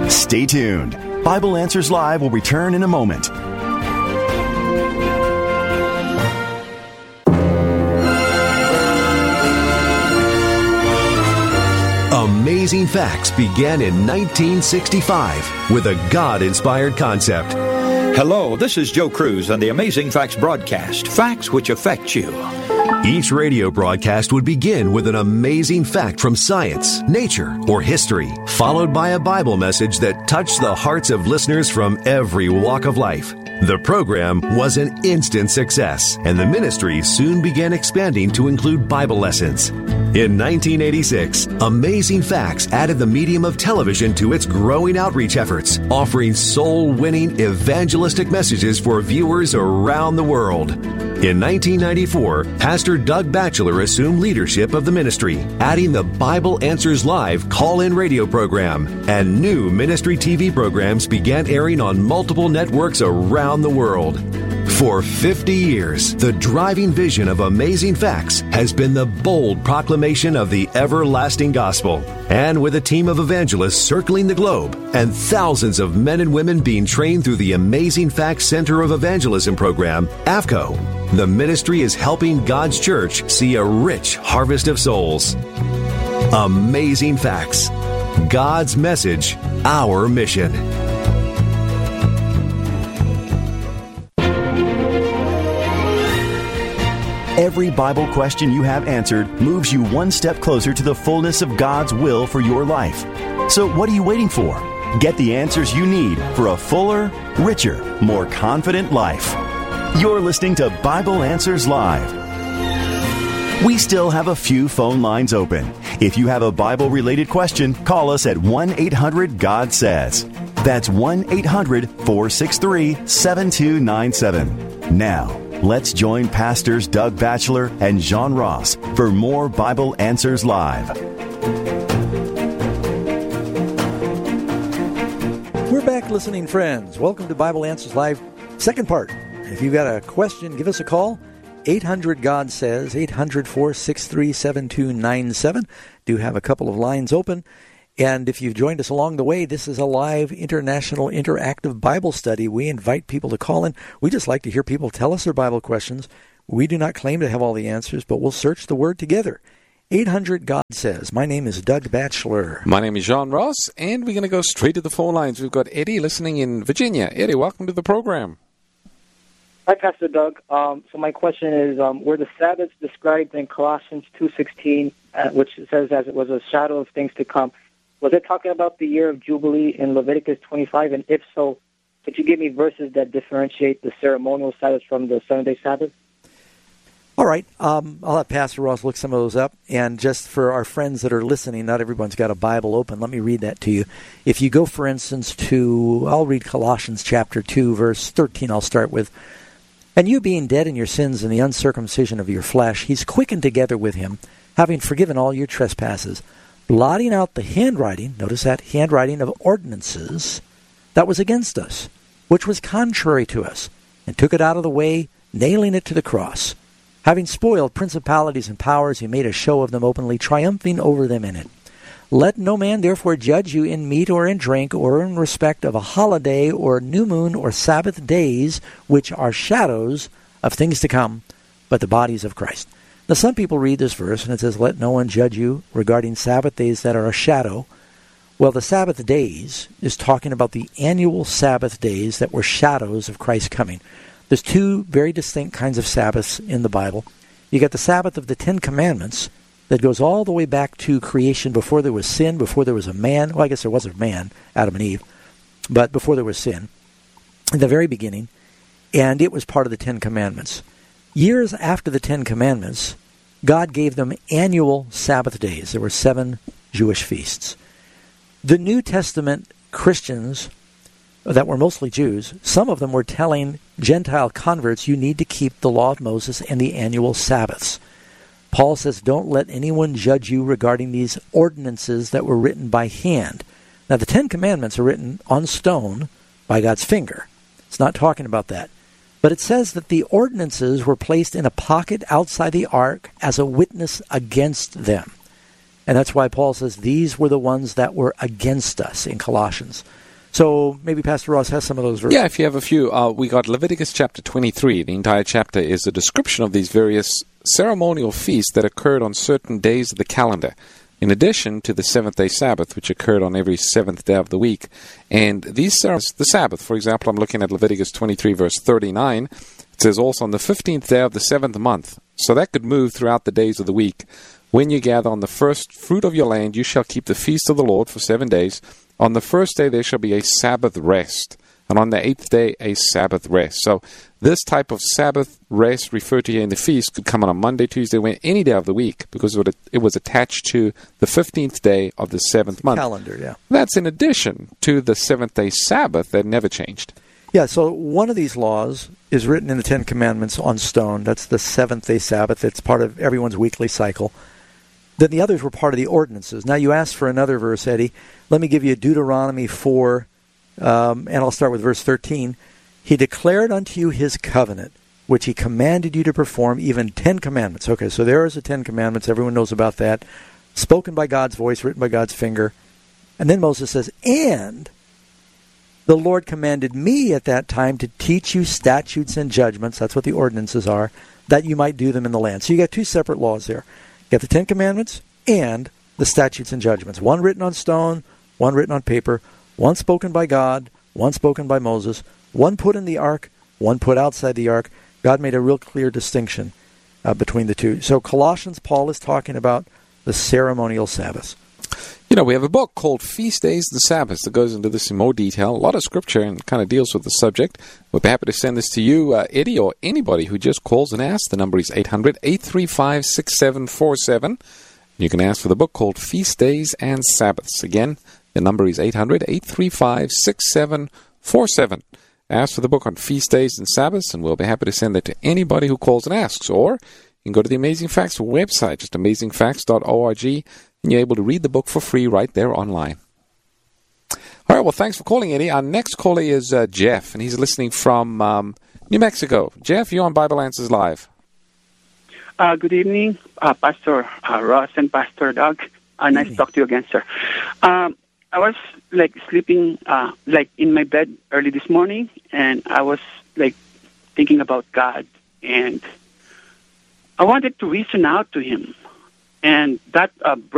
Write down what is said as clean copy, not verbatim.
Stay tuned. Bible Answers Live will return in a moment. Amazing Facts began in 1965 with a God-inspired concept. Hello, this is Joe Cruz on the Amazing Facts broadcast, facts which affect you. Each radio broadcast would begin with an amazing fact from science, nature, or history, followed by a Bible message that touched the hearts of listeners from every walk of life. The program was an instant success, and the ministry soon began expanding to include Bible lessons. In 1986, Amazing Facts added the medium of television to its growing outreach efforts, offering soul-winning evangelistic messages for viewers around the world. In 1994, Pastor Doug Batchelor assumed leadership of the ministry, adding the Bible Answers Live call-in radio program, and new ministry TV programs began airing on multiple networks around the world. For 50 years, the driving vision of Amazing Facts has been the bold proclamation of the everlasting gospel. And with a team of evangelists circling the globe and thousands of men and women being trained through the Amazing Facts Center of Evangelism program, AFCO, the ministry is helping God's church see a rich harvest of souls. Amazing Facts. God's message, our mission. Every Bible question you have answered moves you one step closer to the fullness of God's will for your life. So what are you waiting for? Get the answers you need for a fuller, richer, more confident life. You're listening to Bible Answers Live. We still have a few phone lines open. If you have a Bible-related question, call us at 1-800-GOD-SAYS. That's 1-800-463-7297. Now, let's join Pastors Doug Batchelor and John Ross for more Bible Answers Live. We're back, listening friends. Welcome to Bible Answers Live, second part. If you've got a question, give us a call. 800-GOD-SAYS, 800-463-7297. Do have a couple of lines open. And if you've joined us along the way, this is a live international interactive Bible study. We invite people to call in. We just like to hear people tell us their Bible questions. We do not claim to have all the answers, but we'll search the Word together. 800-GOD-SAYS. My name is Doug Batchelor. My name is John Ross, and we're going to go straight to the phone lines. We've got Eddie listening in Virginia. Eddie, welcome to the program. Hi, Pastor Doug. So my question is, were the Sabbaths described in Colossians 2:16, which says as it was a shadow of things to come, was it talking about the year of Jubilee in Leviticus 25? And if so, could you give me verses that differentiate the ceremonial Sabbath from the seventh-day Sabbath? All right. I'll have Pastor Ross look some of those up. And just for our friends that are listening, not everyone's got a Bible open. Let me read that to you. If you go, for instance, I'll read Colossians chapter 2, verse 13, I'll start with, "And you being dead in your sins and the uncircumcision of your flesh, he's quickened together with him, having forgiven all your trespasses, blotting out the handwriting," notice that, handwriting of ordinances that was against us, which was contrary to us, and took it out of the way, nailing it to the cross. Having spoiled principalities and powers, he made a show of them openly, triumphing over them in it. Let no man therefore judge you in meat or in drink, or in respect of a holiday, or new moon, or Sabbath days, which are shadows of things to come, but the bodies of Christ. Now, some people read this verse, and it says, let no one judge you regarding Sabbath days that are a shadow. Well, the Sabbath days is talking about the annual Sabbath days that were shadows of Christ's coming. There's two very distinct kinds of Sabbaths in the Bible. You got the Sabbath of the Ten Commandments that goes all the way back to creation, before there was sin, before there was a man. Well, I guess there was a man, Adam and Eve, but before there was sin, in the very beginning, and it was part of the Ten Commandments. Years after the Ten Commandments, God gave them annual Sabbath days. There were 7 Jewish feasts. The New Testament Christians that were mostly Jews, some of them were telling Gentile converts, you need to keep the law of Moses and the annual Sabbaths. Paul says, don't let anyone judge you regarding these ordinances that were written by hand. Now, the Ten Commandments are written on stone by God's finger. It's not talking about that. But it says that the ordinances were placed in a pocket outside the ark as a witness against them. And that's why Paul says these were the ones that were against us in Colossians. So maybe Pastor Ross has some of those verses. Yeah, if you have a few. We got Leviticus chapter 23. The entire chapter is a description of these various ceremonial feasts that occurred on certain days of the calendar, in addition to the seventh-day Sabbath, which occurred on every seventh day of the week. And these ceremonies, the Sabbath, for example, I'm looking at Leviticus 23, verse 39. It says also on the 15th day of the seventh month. So that could move throughout the days of the week. When you gather on the first fruit of your land, you shall keep the feast of the Lord for 7 days. On the first day there shall be a Sabbath rest, and on the 8th day a Sabbath rest. So this type of Sabbath rest referred to here in the feast could come on a Monday, Tuesday, any day of the week, because it was attached to the 15th day of the seventh month. Calendar, yeah. That's in addition to the seventh-day Sabbath that never changed. Yeah, so one of these laws is written in the Ten Commandments on stone. That's the seventh-day Sabbath. It's part of everyone's weekly cycle. Then the others were part of the ordinances. Now you asked for another verse, Eddie. Let me give you Deuteronomy 4, and I'll start with verse 13. He declared unto you his covenant, which he commanded you to perform, even 10 commandments. Okay, so there is the 10 commandments. Everyone knows about that. Spoken by God's voice, written by God's finger. And then Moses says, and the Lord commanded me at that time to teach you statutes and judgments, that's what the ordinances are, that you might do them in the land. So you got two separate laws there. You have the Ten Commandments and the statutes and judgments. One written on stone, one written on paper, one spoken by God, one spoken by Moses, one put in the ark, one put outside the ark. God made a real clear distinction between the two. So Colossians, Paul is talking about the ceremonial Sabbaths. You know, we have a book called Feast Days and Sabbaths that goes into this in more detail. A lot of scripture and kind of deals with the subject. We'll be happy to send this to you, Eddie, or anybody who just calls and asks. The number is 800-835-6747. You can ask for the book called Feast Days and Sabbaths. Again, the number is 800-835-6747. Ask for the book on Feast Days and Sabbaths, and we'll be happy to send that to anybody who calls and asks. Or you can go to the Amazing Facts website, just amazingfacts.org. And you're able to read the book for free right there online. All right, well, thanks for calling, Eddie. Our next caller is Jeff, and he's listening from New Mexico. Jeff, you're on Bible Answers Live. Good evening, Pastor Ross and Pastor Doug. Nice to talk to you again, sir. I was, sleeping, in my bed early this morning, and I was, thinking about God, and I wanted to reason out to Him. And that brought